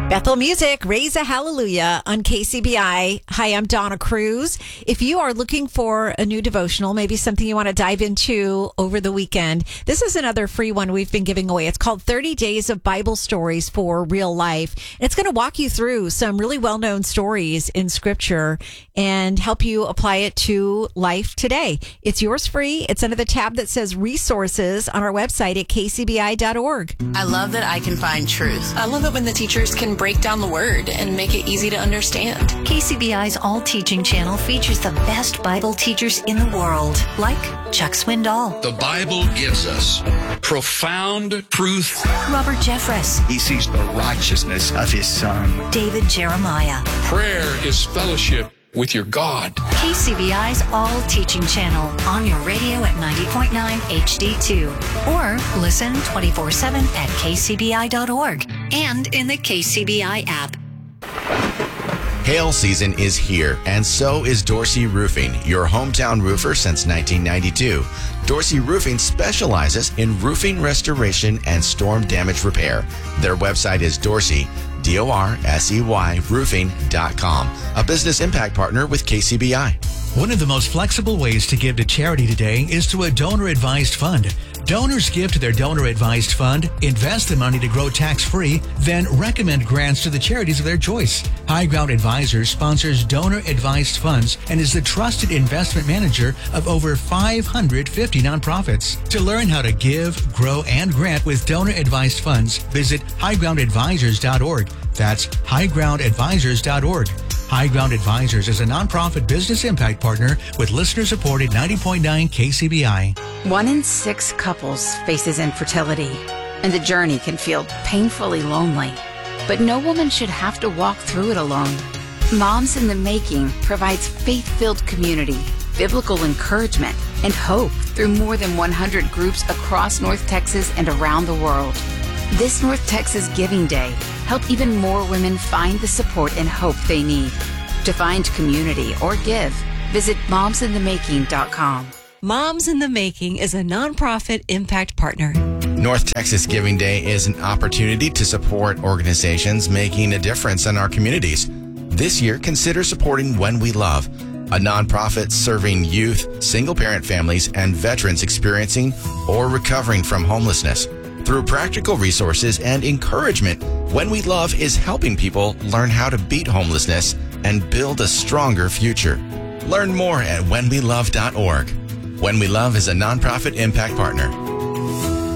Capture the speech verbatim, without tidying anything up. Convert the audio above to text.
Bethel Music, Raise a Hallelujah on K C B I. Hi, I'm Donna Cruz. If you are looking for a new devotional, maybe something you want to dive into over the weekend, this is another free one we've been giving away. It's called thirty days of Bible Stories for Real Life. It's going to walk you through some really well-known stories in Scripture and help you apply it to life today. It's yours free. It's under the tab that says Resources on our website at k c b i dot org. I love that I can find truth. I love it when the teachers can break down the word and make it easy to understand. K C B I's All Teaching channel features the best Bible teachers in the world, like Chuck Swindoll. The Bible gives us profound truth. Robert Jeffress. He sees the righteousness of his Son. David Jeremiah. Prayer is fellowship with your God. K C B I's All Teaching channel on your radio at ninety point nine H D two. Or listen twenty-four seven at k c b i dot org and in the K C B I app. Hail season is here, and so is Dorsey Roofing, your hometown roofer since nineteen ninety-two. Dorsey Roofing specializes in roofing restoration and storm damage repair. Their website is Dorsey, D O R S E Y, roofing dot com, a business impact partner with K C B I. One of the most flexible ways to give to charity today is through a donor-advised fund. Donors give to their donor-advised fund, invest the money to grow tax-free, then recommend grants to the charities of their choice. High Ground Advisors sponsors donor-advised funds and is the trusted investment manager of over five hundred fifty nonprofits. To learn how to give, grow, and grant with donor-advised funds, visit high ground advisors dot org. That's high ground advisors dot org. High Ground Advisors is a nonprofit business impact partner with listener-supported ninety point nine K C B I. One in six couples faces infertility, and the journey can feel painfully lonely. But no woman should have to walk through it alone. Moms in the Making provides faith-filled community, biblical encouragement, and hope through more than one hundred groups across North Texas and around the world. This North Texas Giving Day, help even more women find the support and hope they need. To find community or give, visit moms in the making dot com. Moms in the Making is a nonprofit impact partner. North Texas Giving Day is an opportunity to support organizations making a difference in our communities. This year, consider supporting When We Love, a nonprofit serving youth, single-parent families, and veterans experiencing or recovering from homelessness. Through practical resources and encouragement, When We Love is helping people learn how to beat homelessness and build a stronger future. Learn more at when we love dot org. When We Love is a nonprofit impact partner.